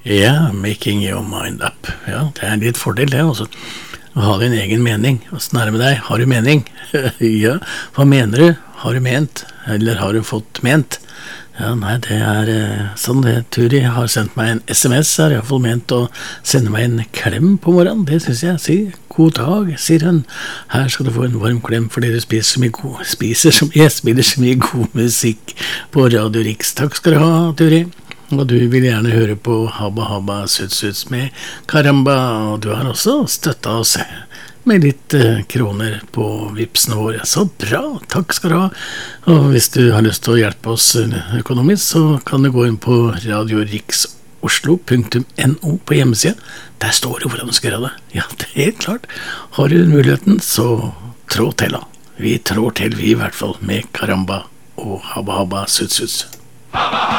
Ja, making your mind up. Ja, det litt fordel det, altså. Å ha din egen mening. Hvordan det med deg? Har du mening? Ja, hva mener du? Har du ment? Eller har du fått ment? Ja, nei, det sånn det. Turi har sendt meg en SMS, har i hvert fall ment å sende meg en klem på morgenen. Det synes jeg. Si, god dag, sier hun. Her skal du få en varm klem, for dere spiller så mye god musikk på Radio Riks. Takk skal du ha, Turi. Og du vil gjerne høre på Habba Habba Suts med Karamba, og du har også støttet oss med litt kroner på vipsene våre. Så bra, takk skal du ha. Og hvis du har lyst til å hjelpe oss økonomisk, så kan du gå inn på radioriksoslo.no på hjemmesiden. Der står det hvordan du skal gjøre det. Ja, det helt klart. Har du muligheten, så trå til da. Vi trår til, vi i hvert fall, med Karamba og Habba Habba Suts.